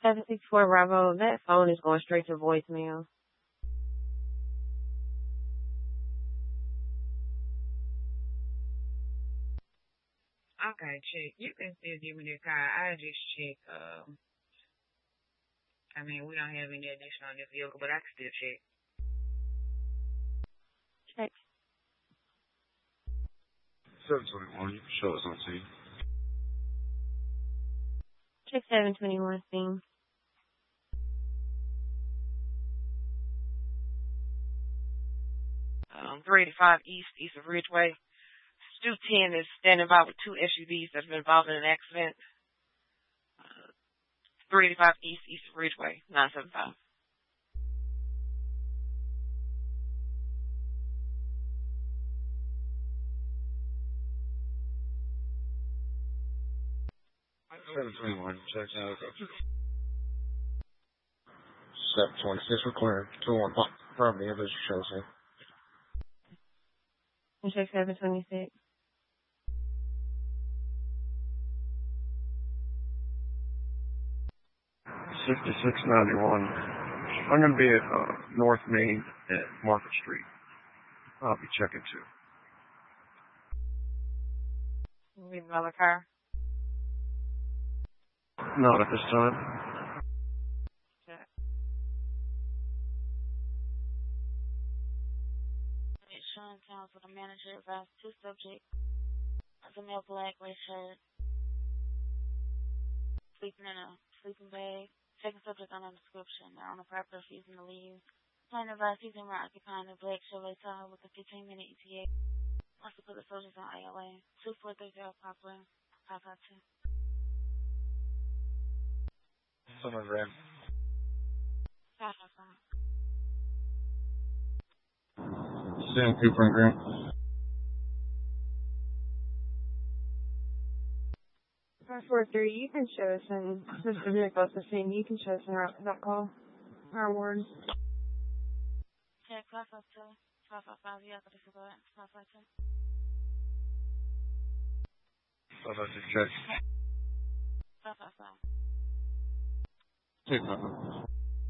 764 Bravo, that phone is going straight to voicemail. Okay, check. You can still give me the car. I just check. I mean, we don't have any additional on this vehicle, but I can still check. Check. 721, you can show us on scene. Check 721 scene. Um, 385 east of Ridgeway. Stu 10 is standing by with two SUVs that have been involved in an accident. 385 east of Ridgeway, 975. Seven 721, check out. 726, we're clear. 21, property, others shows here. Check 726. 6691. I'm going to be at North Main at Market Street. I'll be checking too. You need another car? Not at this time. Check. Insurance counsel, the manager advised two subjects. The male black gray shirt, sleeping in a sleeping bag. Second subject on the description. They're on the property refusing to leave. Plaintiff advised he's in occupying a black Chevrolet Tahoe with a 15-minute ETA. Wants to put the soldiers on ALA. 2430 Poplar 552. Someone's ran. 555. Sam Cooper and Grant. 543, you can show us in Sister Vehicles the scene. You can show us in that call. Our words. Check 552. 555. Yeah, but this is what 552. 556, check. 555. 255.